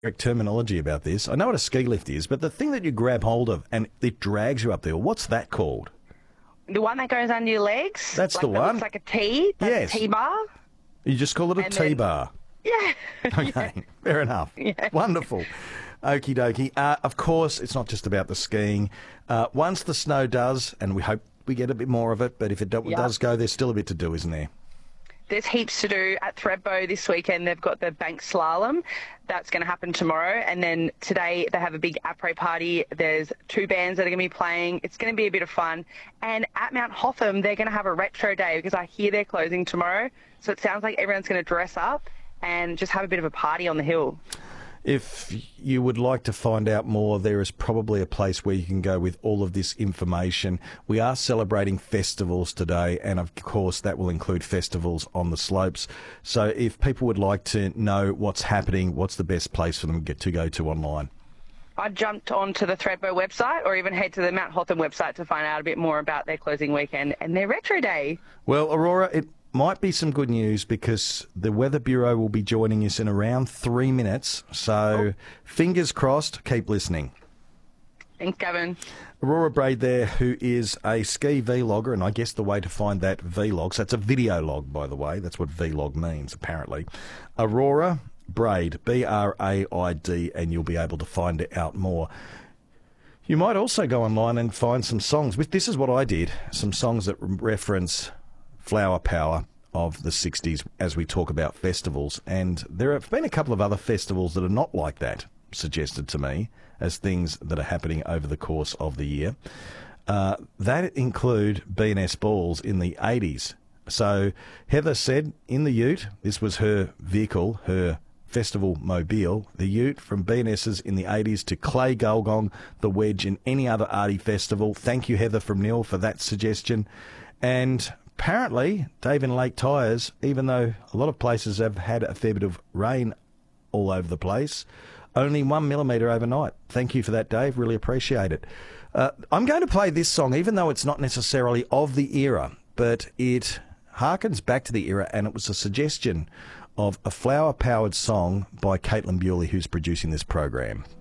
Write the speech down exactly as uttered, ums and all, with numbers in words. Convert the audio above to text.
correct terminology about this. I know what a ski lift is, but the thing that you grab hold of and it drags you up there, what's that called? The one that goes under your legs? That's like, the that one. looks like a T? That's Yes. a T-bar? You just call it a And then- T-bar. Yeah. Okay, fair enough. Yeah. Wonderful. Okie dokie. Uh, of course, it's not just about the skiing. Uh, once the snow does, and we hope we get a bit more of it, but if it do- Yep. does go, there's still a bit to do, isn't there? There's heaps to do at Thredbo this weekend. They've got the bank slalom. That's going to happen tomorrow. And then today they have a big après party. There's two bands that are going to be playing. It's going to be a bit of fun. And at Mount Hotham, they're going to have a retro day because I hear they're closing tomorrow. So it sounds like everyone's going to dress up and just have a bit of a party on the hill. If you would like to find out more, there is probably a place where you can go with all of this information. We are celebrating festivals today, and of course that will include festivals on the slopes. So if people would like to know what's happening, what's the best place for them to get to go to online? I jumped onto the Thredbo website or even head to the Mount Hotham website to find out a bit more about their closing weekend and their retro day. Well, Aurora, it might be some good news because the Weather Bureau will be joining us in around three minutes. So fingers crossed, keep listening. Thanks, Gavin. Aurora Braid there, who is a ski vlogger, and I guess the way to find that vlog, so it's a video log, by the way. That's what vlog means, apparently. Aurora Braid, B R A I D, and you'll be able to find out more. You might also go online and find some songs. This is what I did, some songs that reference flower power of the sixties as we talk about festivals. And there have been a couple of other festivals that are not like that, suggested to me, as things that are happening over the course of the year. Uh, that include B and S balls in the eighties. So Heather said in the Ute, this was her vehicle, her festival mobile, the Ute from B and S's in the eighties to Clay Gulgong, the Wedge and any other arty festival. Thank you, Heather from Neil, for that suggestion. And apparently, Dave and Lake Tyres, even though a lot of places have had a fair bit of rain all over the place, only one millimetre overnight. Thank you for that, Dave. Really appreciate it. Uh, I'm going to play this song, even though it's not necessarily of the era, but it harkens back to the era, and it was a suggestion of a flower-powered song by Caitlin Bewley, who's producing this program.